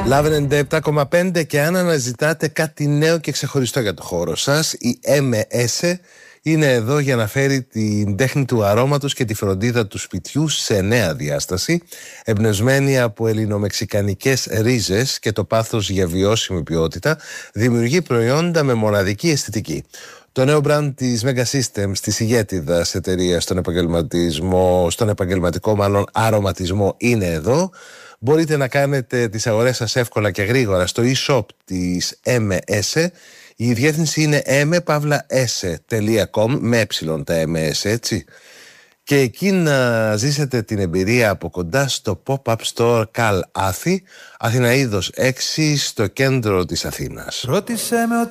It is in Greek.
Λάβε 97,5 και αν αναζητάτε κάτι νέο και ξεχωριστό για το χώρο σας, η MS είναι εδώ για να φέρει την τέχνη του αρώματος και τη φροντίδα του σπιτιού σε νέα διάσταση, εμπνευσμένη από ελληνομεξικανικές ρίζες και το πάθος για βιώσιμη ποιότητα, δημιουργεί προϊόντα με μοναδική αισθητική. Το νέο brand της Mega Systems, της ηγέτιδας εταιρείας στον επαγγελματικό αρωματισμό είναι εδώ. Μπορείτε να κάνετε τις αγορές σας εύκολα και γρήγορα στο e-shop της MS. Η διεύθυνση είναι m-s.com με τα MS, έτσι. Και εκεί να ζήσετε την εμπειρία από κοντά στο Pop-Up Store Καλ Άθη, Αθηναΐδος 6, στο κέντρο της Αθήνας. Ρώτησε με